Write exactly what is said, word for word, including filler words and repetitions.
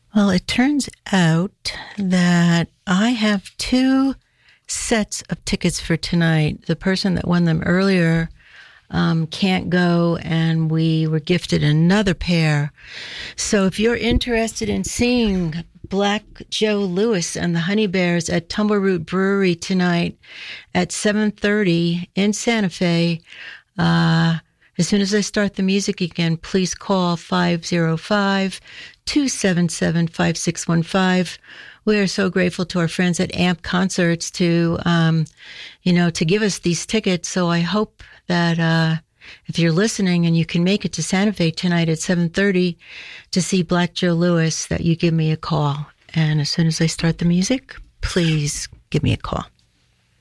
Well, it turns out that I have two sets of tickets for tonight. The person that won them earlier um, can't go, and we were gifted another pair. So if you're interested in seeing Black Joe Lewis and the Honey Bears at Tumbleroot Brewery tonight at seven thirty in Santa Fe, uh, as soon as I start the music again, please call five oh five, two seven seven, five six one five. We are so grateful to our friends at A M P Concerts to, um, you know, to give us these tickets. So I hope that uh, if you're listening and you can make it to Santa Fe tonight at seven thirty to see Black Joe Lewis, that you give me a call. And as soon as I start the music, please give me a call.